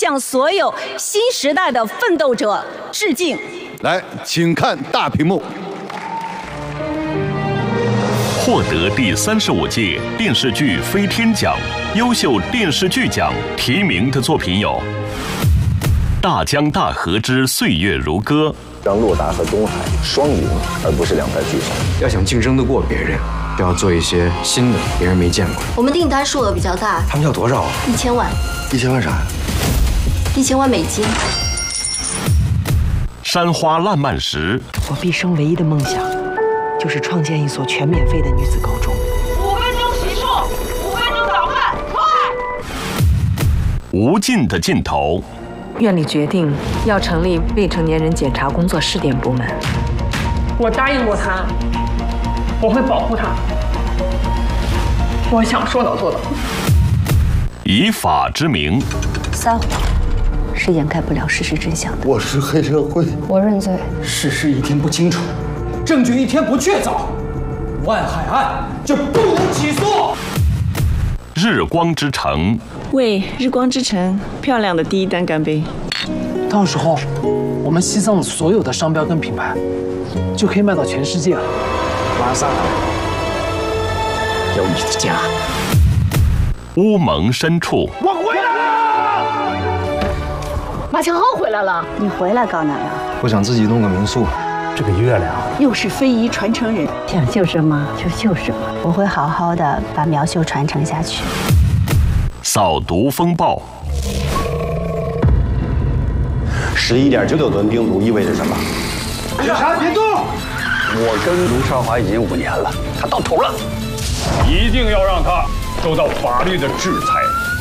向所有新时代的奋斗者致敬。 来，请看大屏幕。 获得第35届电视剧飞天奖优秀电视剧奖提名的作品有《大江大河之岁月如歌》， 让洛达和东海双赢，而不是两败俱伤。 要想竞争得过别人，就要做一些新的别人没见过。 我们订单数额比较大， 他们要多少 ？1000万。 1000万啥呀 ？1000万美金。 山花烂漫时， 我毕生唯一的梦想，就是创建一所全免费的女子高中。 5分钟洗漱，5分钟早饭，快！ 无尽的尽头。 院里决定要成立未成年人检查工作试点部门。 我答应过他，我会保护他。我想说到做到。 以法之名， 撒谎是掩盖不了事实真相的。 我是黑社会， 我认罪。 事实一天不清楚，证据一天不确凿，万海案就不能起诉。 日光之城， 为日光之城漂亮的第一单干杯。 到时候，我们西藏所有的商标跟品牌就可以卖到全世界了。马上有你的家。 乌蒙深处， 我回来了。 马强浩回来了， 你回来干哪呀？ 我想自己弄个民宿。 这个月亮又是非遗传承人， 想救什么就救什么。我会好好的把苗绣传承下去。 扫毒风暴。 11.99吨冰毒意味着什么？ 警察别动！ 我跟卢少华已经5年了，他到头了， 一定要让他受到法律的制裁。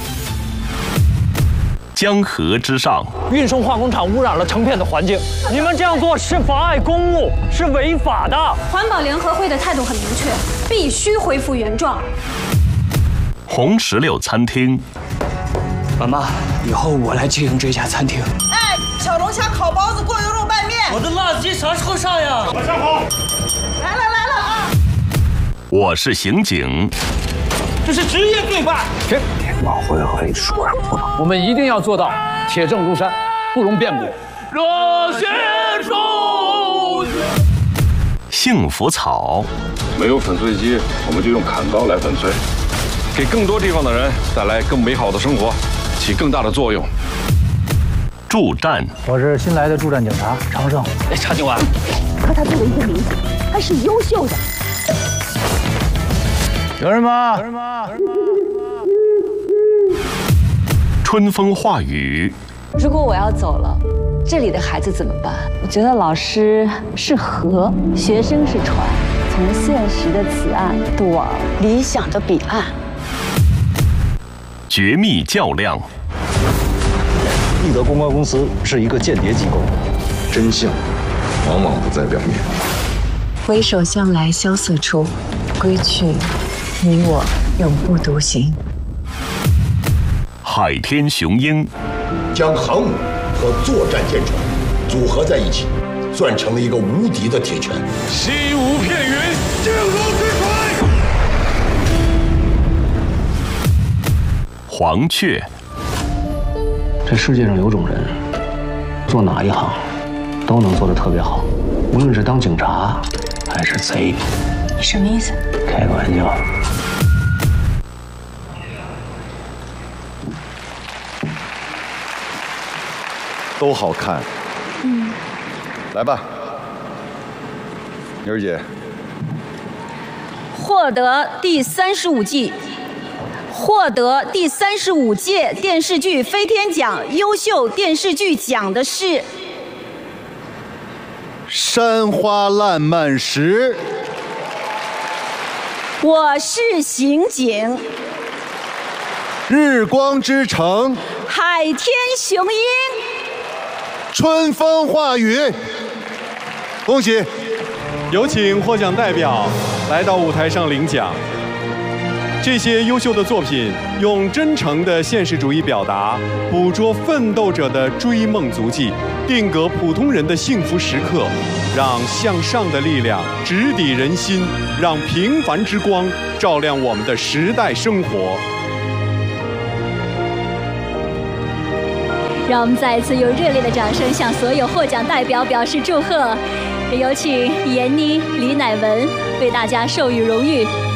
江河之上， 运送化工厂污染了成片的环境，你们这样做是妨碍公务，是违法的。 环保联合会的态度很明确，必须恢复原状。 红石榴餐厅， 妈妈，以后我来经营这家餐厅。 哎，小龙虾烤包子、过油肉拌面。 我的辣鸡啥时候上呀？ 晚上好。 来了啊！ 我是刑警， 这是职业罪犯。 天网恢恢，疏而不漏。 我们一定要做到铁证如山，不容辩驳。 热血中， 幸福草， 没有粉碎机，我们就用砍刀来粉碎，给更多地方的人带来更美好的生活，起更大的作用。 助战， 我是新来的助战警察常胜。哎，查警官， 可他作为一个民警，他是优秀的。 有人吗？有人吗？ 春风化雨， 如果我要走了，这里的孩子怎么办？我觉得老师是河，学生是船，从现实的此岸渡往理想的彼岸。 绝密较量， 立德公关公司是一个间谍机构， 真相往往不在表面。 回首向来萧瑟处，归去，你我永不独行。 海天雄鹰， 将航母和作战舰船组合在一起，攥成了一个无敌的铁拳。 西无片云，静如止水。 黄雀， 这世界上有种人，做哪一行都能做得特别好，无论是当警察还是贼。 你什么意思？ 开个玩笑。 都好看。来吧，妮儿姐。 获得第35届电视剧飞天奖优秀电视剧奖的是《 山花烂漫时》。 我是刑警， 日光之城， 海天雄鹰， 春风化雨。恭喜！ 有请获奖代表来到舞台上领奖。这些优秀的作品用真诚的现实主义表达，捕捉奋斗者的追梦足迹，定格普通人的幸福时刻，让向上的力量直抵人心，让平凡之光照亮我们的时代生活。 让我们再一次用热烈的掌声向所有获奖代表表示祝贺。也有请闫妮、李乃文为大家授予荣誉。